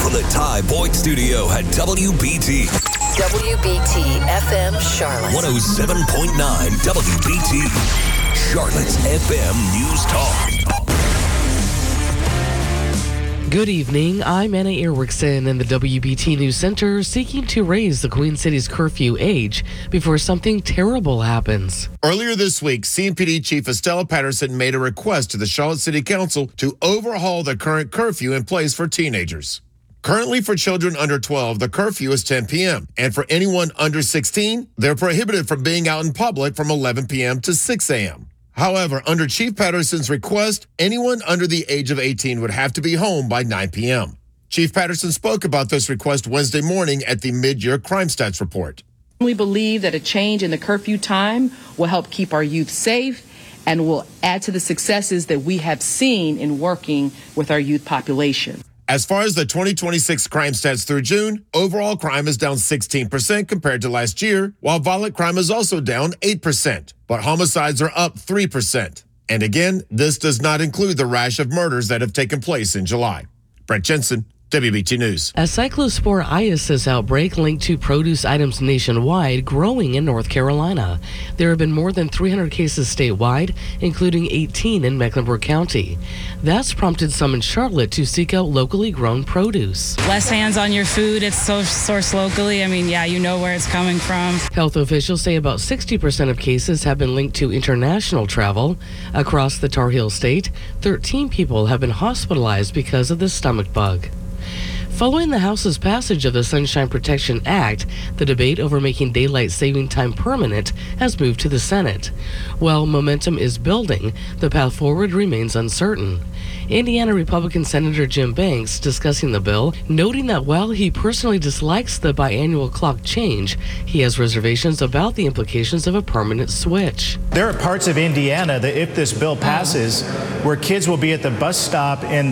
from the Ty Boyd Studio at WBT. WBT FM Charlotte. 107.9 WBT. Charlotte's FM News Talk. Good evening. I'm Anna Erickson in the WBT News Center, seeking to raise the Queen City's curfew age before something terrible happens. Earlier this week, CMPD Chief Estella Patterson made a request to the Charlotte City Council to overhaul the current curfew in place for teenagers. Currently, for children under 12, the curfew is 10 p.m. And for anyone under 16, they're prohibited from being out in public from 11 p.m. to 6 a.m. However, under Chief Patterson's request, anyone under the age of 18 would have to be home by 9 p.m. Chief Patterson spoke about this request Wednesday morning at the mid-year crime stats report. We believe that a change in the curfew time will help keep our youth safe and will add to the successes that we have seen in working with our youth population. As far as the 2026 crime stats through June, overall crime is down 16% compared to last year, while violent crime is also down 8%, but homicides are up 3%. And again, this does not include the rash of murders that have taken place in July. Brent Jensen, WBT News. A cyclosporiasis outbreak linked to produce items nationwide growing in North Carolina. There have been more than 300 cases statewide, including 18 in Mecklenburg County. That's prompted some in Charlotte to seek out locally grown produce. Less hands on your food. It's sourced locally. I mean, yeah, you know where it's coming from. Health officials say about 60% of cases have been linked to international travel. Across the Tar Heel State, 13 people have been hospitalized because of the stomach bug. Following the House's passage of the Sunshine Protection Act, the debate over making daylight saving time permanent has moved to the Senate. While momentum is building, the path forward remains uncertain. Indiana Republican Senator Jim Banks discussing the bill, noting that while he personally dislikes the biannual clock change, he has reservations about the implications of a permanent switch. There are parts of Indiana that if this bill passes, where kids will be at the bus stop in